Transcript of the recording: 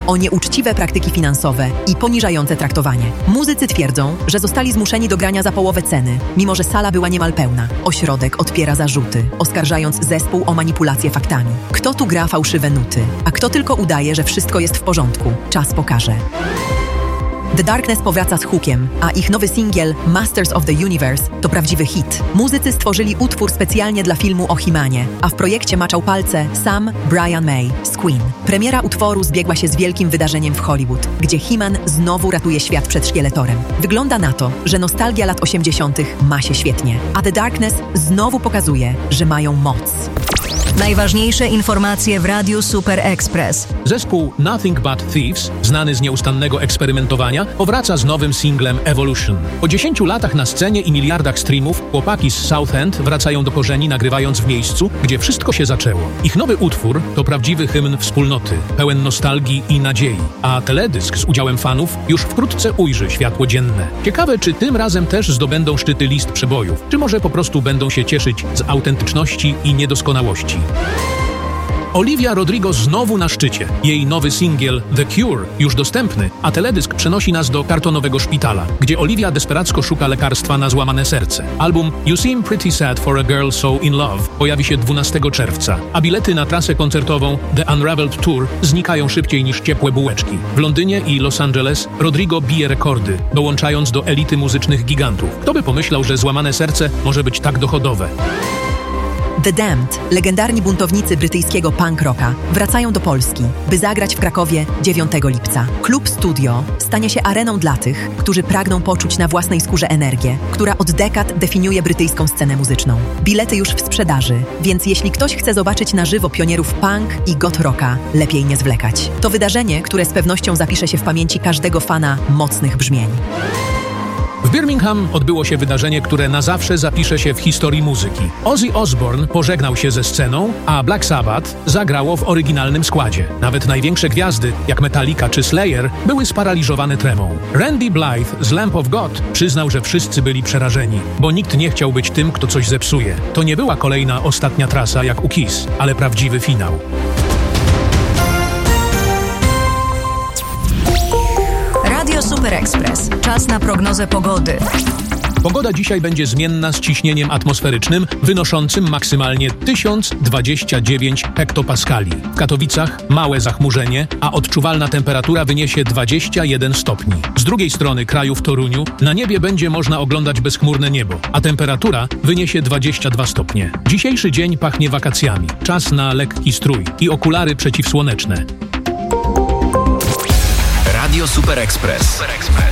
o nieuczciwe praktyki finansowe i poniżające traktowanie. Muzycy twierdzą, że zostali zmuszeni do grania za połowę ceny, mimo że sala była niemal pełna. Ośrodek odpiera zarzuty, oskarżając zespół o manipulację faktami. Kto tu gra fałszywe nuty, a kto tylko udaje, że wszystko jest w porządku? Czas pokaże. The Darkness powraca z hookiem, a ich nowy singiel Masters of the Universe to prawdziwy hit. Muzycy stworzyli utwór specjalnie dla filmu o He-Manie, a w projekcie maczał palce sam Brian May z Queen. Premiera utworu zbiegła się z wielkim wydarzeniem w Hollywood, gdzie He-Man znowu ratuje świat przed Szkieletorem. Wygląda na to, że nostalgia lat 80. ma się świetnie, a The Darkness znowu pokazuje, że mają moc. Najważniejsze informacje w Radiu Super Express. Zespół Nothing But Thieves, znany z nieustannego eksperymentowania, powraca z nowym singlem Evolution. Po 10 latach na scenie i miliardach streamów, chłopaki z Southend wracają do korzeni, nagrywając w miejscu, gdzie wszystko się zaczęło. Ich nowy utwór to prawdziwy hymn wspólnoty, pełen nostalgii i nadziei, a teledysk z udziałem fanów już wkrótce ujrzy światło dzienne. Ciekawe, czy tym razem też zdobędą szczyty list przebojów, czy może po prostu będą się cieszyć z autentyczności i niedoskonałości. Olivia Rodrigo znowu na szczycie. Jej nowy singiel The Cure już dostępny, a teledysk przenosi nas do kartonowego szpitala, gdzie Olivia desperacko szuka lekarstwa na złamane serce. Album You Seem Pretty Sad for a Girl So In Love pojawi się 12 czerwca, a bilety na trasę koncertową The Unraveled Tour znikają szybciej niż ciepłe bułeczki. W Londynie i Los Angeles Rodrigo bije rekordy, dołączając do elity muzycznych gigantów. Kto by pomyślał, że złamane serce może być tak dochodowe? The Damned, legendarni buntownicy brytyjskiego punk rocka, wracają do Polski, by zagrać w Krakowie 9 lipca. Klub Studio stanie się areną dla tych, którzy pragną poczuć na własnej skórze energię, która od dekad definiuje brytyjską scenę muzyczną. Bilety już w sprzedaży, więc jeśli ktoś chce zobaczyć na żywo pionierów punk i goth rocka, lepiej nie zwlekać. To wydarzenie, które z pewnością zapisze się w pamięci każdego fana mocnych brzmień. W Birmingham odbyło się wydarzenie, które na zawsze zapisze się w historii muzyki. Ozzy Osbourne pożegnał się ze sceną, a Black Sabbath zagrało w oryginalnym składzie. Nawet największe gwiazdy, jak Metallica czy Slayer, były sparaliżowane tremą. Randy Blythe z Lamb of God przyznał, że wszyscy byli przerażeni, bo nikt nie chciał być tym, kto coś zepsuje. To nie była kolejna ostatnia trasa jak u Kiss, ale prawdziwy finał. Radio Super Express. Czas na prognozę pogody. Pogoda dzisiaj będzie zmienna z ciśnieniem atmosferycznym wynoszącym maksymalnie 1029 hektopaskali. W Katowicach małe zachmurzenie, a odczuwalna temperatura wyniesie 21 stopni. Z drugiej strony kraju w Toruniu na niebie będzie można oglądać bezchmurne niebo, a temperatura wyniesie 22 stopnie. Dzisiejszy dzień pachnie wakacjami. Czas na lekki strój i okulary przeciwsłoneczne. Radio Super Express.